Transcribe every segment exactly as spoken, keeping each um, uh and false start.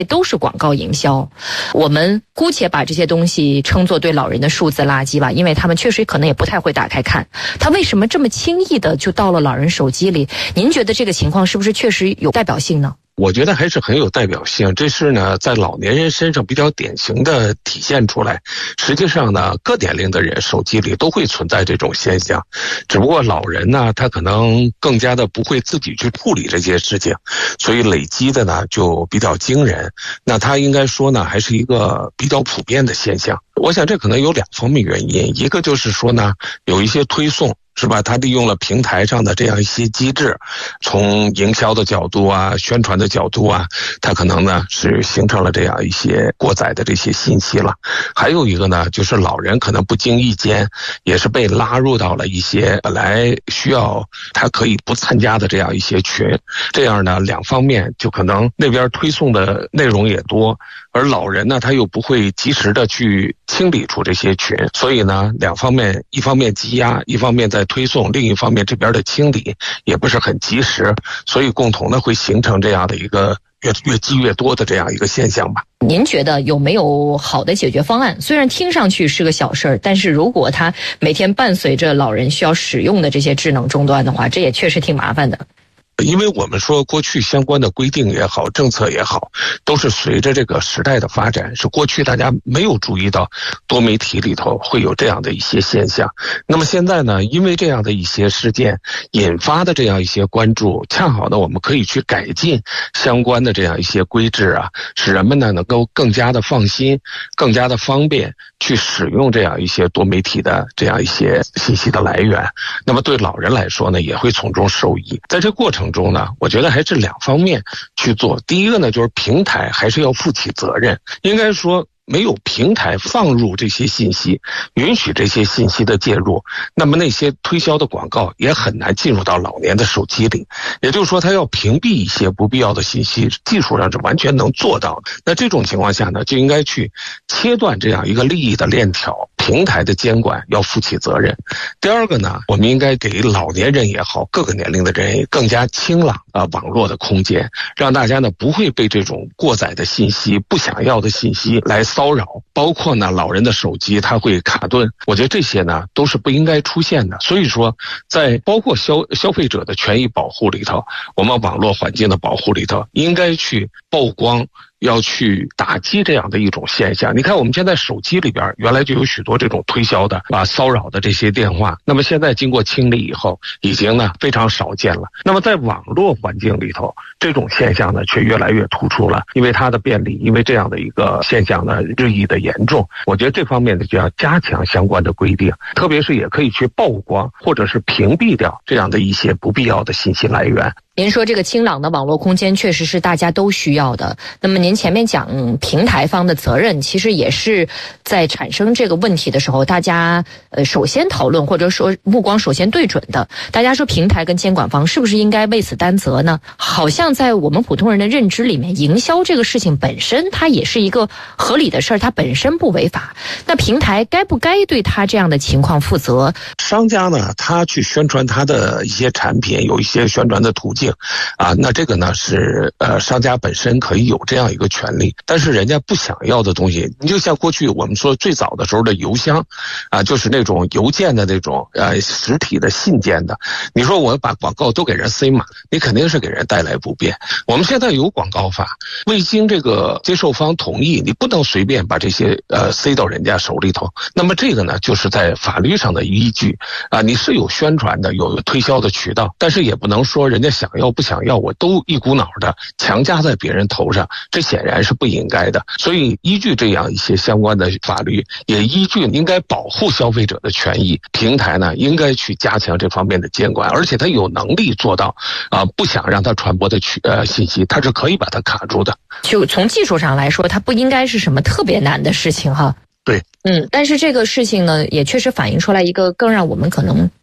都是广告营销。我们姑且把这些东西称作对老人的数字垃圾吧，因为他们确实可能也不太会打开看。他为什么这么轻易的就到了老人手机里？您觉得这个情况是不是确实有代表性呢？ 我觉得还是很有代表性，这是呢在老年人身上比较典型的体现出来。实际上呢，各年龄的人手机里都会存在这种现象，只不过老人呢，他可能更加的不会自己去处理这些事情，所以累积的呢就比较惊人。那他应该说呢，还是一个比较普遍的现象。我想这可能有两方面原因，一个就是说呢，有一些推送。是吧？他利用了平台上的这样一些机制，从营销的角度啊、宣传的角度啊，他可能呢是形成了这样一些过载的这些信息了。还有一个呢，就是老人可能不经意间也是被拉入到了一些本来需要他可以不参加的这样一些群，这样呢两方面就可能那边推送的内容也多，而老人呢他又不会及时的去清理出这些群，所以呢两方面，一方面积压，一方面在推送，另一方面这边的清理也不是很及时，所以共同的会形成这样的一个越越积越多的这样一个现象吧。 您觉得有没有好的解决方案？虽然听上去是个小事儿，但是如果它每天伴随着老人需要使用的这些智能终端的话，这也确实挺麻烦的。 因为我们说过去相关的规定也好，政策也好，都是随着这个时代的发展，是过去大家没有注意到多媒体里头会有这样的一些现象。那么现在呢，因为这样的一些事件引发的这样一些关注，恰好呢我们可以去改进相关的这样一些规制啊，使人们呢能够更加的放心，更加的方便去使用这样一些多媒体的这样一些信息的来源。那么对老人来说呢，也会从中受益。在这过程中呢，我觉得还是两方面去做。第一个呢，就是平台还是要负起责任，应该说没有平台放入这些信息，允许这些信息的介入，那么那些推销的广告也很难进入到老年的手机里。也就是说，他要屏蔽一些不必要的信息，技术上是完全能做到。那这种情况下呢，就应该去切断这样一个利益的链条，平台的监管要负起责任。第二个呢，我们应该给老年人也好，各个年龄的人也更加清朗啊网络的空间，让大家呢不会被这种过载的信息、不想要的信息来骚扰。包括呢老人的手机它会卡顿，我觉得这些呢都是不应该出现的。所以说，在包括消消费者的权益保护里头，我们网络环境的保护里头，应该去曝光，要去打击这样的一种现象。你看我们现在手机里边原来就有许多这种推销的啊骚扰的这些电话，那么现在经过清理以后，已经呢非常少见了。那么在网络环境里头，这种现象呢却越来越突出了，因为它的便利，因为这样的一个现象呢日益的严重。我觉得这方面呢就要加强相关的规定，特别是也可以去曝光或者是屏蔽掉这样的一些不必要的信息来源。 您说这个清朗的网络空间确实是大家都需要的。那么您前面讲平台方的责任，其实也是在产生这个问题的时候，大家呃首先讨论或者说目光首先对准的。大家说平台跟监管方是不是应该为此担责呢？好像在我们普通人的认知里面，营销这个事情本身它也是一个合理的事儿，它本身不违法。那平台该不该对它这样的情况负责？ 商家呢，他去宣传他的一些产品，有一些宣传的途径啊，那这个呢是呃商家本身可以有这样一个权利，但是人家不想要的东西，你就像过去我们说最早的时候的邮箱啊，就是那种邮件的那种呃实体的信件的，你说我把广告都给人塞满，你肯定是给人带来不便。我们现在有广告法，未经这个接受方同意，你不能随便把这些呃塞到人家手里头。那么这个呢，就是在法律上的依据啊，你是有宣传的，有推销的渠道，但是也不能说人家想要不想要我都一股脑的强加在别人头上，这显然是不应该的。所以依据这样一些相关的法律，也依据应该保护消费者的权益，平台呢应该去加强这方面的监管，而且他有能力做到啊，不想让他传播的去呃信息，他是可以把它卡住的。 就从技术上来说，它不应该是什么特别难的事情哈。 对， 嗯，但是这个事情呢，也确实反映出来一个更让我们可能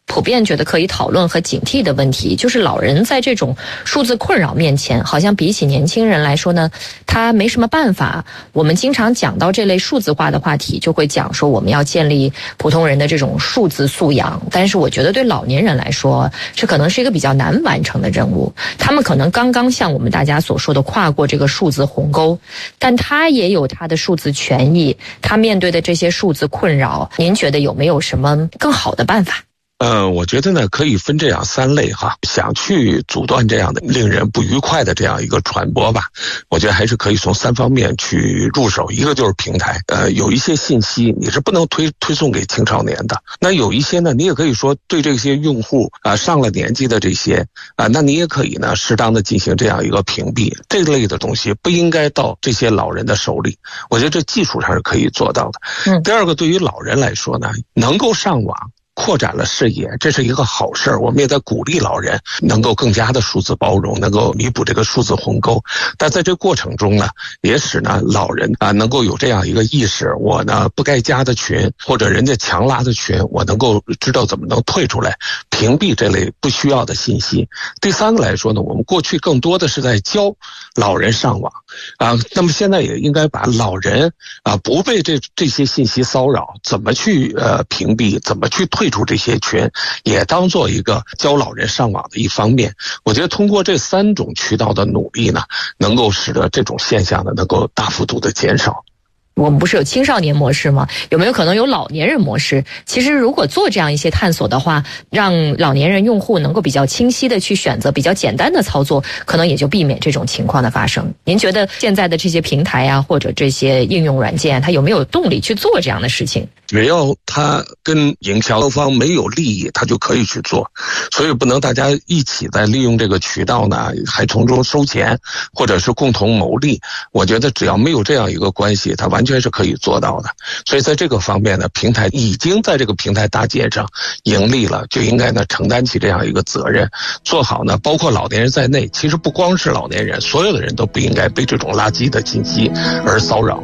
普遍觉得可以讨论和警惕的问题，就是老人在这种数字困扰面前，好像比起年轻人来说呢，他没什么办法。我们经常讲到这类数字化的话题，就会讲说我们要建立普通人的这种数字素养，但是我觉得对老年人来说，这可能是一个比较难完成的任务。他们可能刚刚像我们大家所说的跨过这个数字鸿沟，但他也有他的数字权益，他面对的这些数字困扰，您觉得有没有什么更好的办法？ 呃，我觉得呢，可以分这样三类哈。想去阻断这样的令人不愉快的这样一个传播吧，我觉得还是可以从三方面去入手。一个就是平台，呃，有一些信息你是不能推推送给青少年的。那有一些呢，你也可以说对这些用户啊、呃、上了年纪的这些啊、呃，那你也可以呢适当的进行这样一个屏蔽。这类的东西不应该到这些老人的手里。我觉得这技术上是可以做到的。嗯。第二个，对于老人来说呢，能够上网，扩展了视野，这是一个好事儿。我们也在鼓励老人能够更加的数字包容，能够弥补这个数字鸿沟。但在这过程中呢，也使呢老人啊能够有这样一个意识：我呢不该加的群，或者人家强拉的群，我能够知道怎么能退出来，屏蔽这类不需要的信息。第三个来说呢，我们过去更多的是在教老人上网啊，那么现在也应该把老人啊不被这这些信息骚扰，怎么去呃屏蔽，怎么去退出这些群，也当做一个教老人上网的一方面。我觉得通过这三种渠道的努力呢，能够使得这种现象呢能够大幅度的减少。 我们不是有青少年模式吗？有没有可能有老年人模式？其实如果做这样一些探索的话，让老年人用户能够比较清晰的去选择比较简单的操作，可能也就避免这种情况的发生。您觉得现在的这些平台啊，或者这些应用软件，它有没有动力去做这样的事情？ 只要他跟营销方没有利益，他就可以去做。所以不能大家一起在利用这个渠道呢，还从中收钱，或者是共同牟利。我觉得只要没有这样一个关系，它完全是可以做到的。所以在这个方面呢，平台已经在这个平台搭建上盈利了，就应该呢承担起这样一个责任，做好呢，包括老年人在内，其实不光是老年人，所有的人都不应该被这种垃圾的信息而骚扰。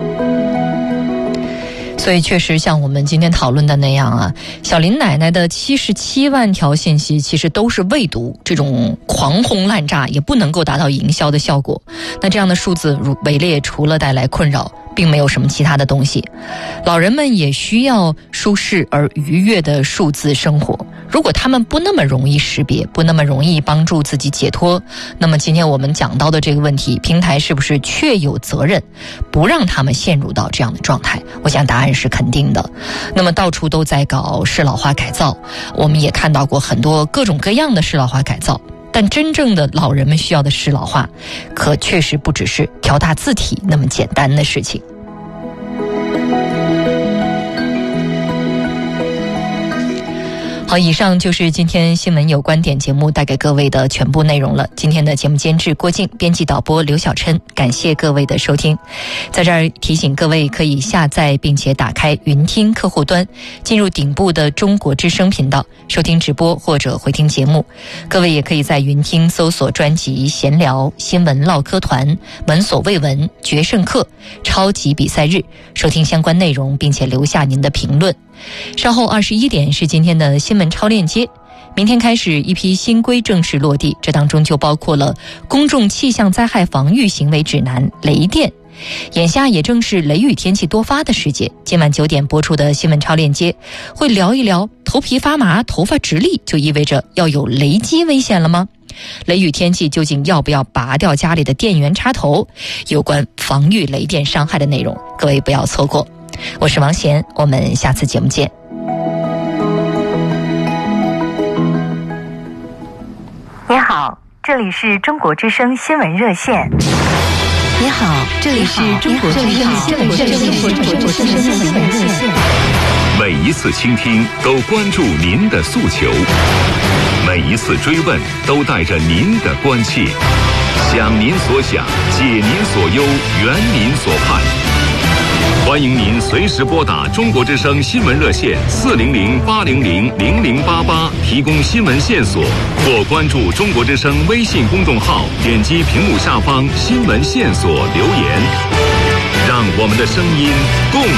所以确实像我们今天讨论的那样啊，小林奶奶的七十七万条信息其实都是未读，这种狂轰滥炸也不能够达到营销的效果。那这样的数字围猎除了带来困扰，并没有什么其他的东西。老人们也需要舒适而愉悦的数字生活。如果他们不那么容易识别，不那么容易帮助自己解脱，那么今天我们讲到的这个问题，平台是不是确有责任不让他们陷入到这样的状态？我想答案是肯定的。那么到处都在搞适老化改造，我们也看到过很多各种各样的适老化改造，但真正的老人们需要的适老化，可确实不只是调大字体那么简单的事情。好，以上就是今天新闻有观点节目带给各位的全部内容了。今天的节目监制郭靖，编辑导播刘小琛，感谢各位的收听。在这儿提醒各位，可以下载并且打开云听客户端，进入顶部的中国之声频道收听直播或者回听节目。各位也可以在云听搜索专辑闲聊、新闻唠嗑团、闻所未闻、决胜课、超级比赛日，收听相关内容并且留下您的评论。稍后二十一点是今天的新闻超链接。明天开始一批新规正式落地，这当中就包括了公众气象灾害防御行为指南雷电。眼下也正是雷雨天气多发的时节，今晚九点播出的新闻超链接会聊一聊头皮发麻、头发直立就意味着要有雷击危险了吗？雷雨天气究竟要不要拔掉家里的电源插头？有关防御雷电伤害的内容，各位不要错过。我是王贤，我们下次节目见。 你好，这里是中国之声新闻热线。 你好，这里是中国之声新闻热线。 每一次倾听都关注您的诉求，每一次追问都带着您的关切，想您所想，解您所忧，圆您所盼。欢迎您随时拨打中国之声新闻热线四零零八零零零零八八提供新闻线索，或关注中国之声微信公众号，点击屏幕下方新闻线索留言，让我们的声音共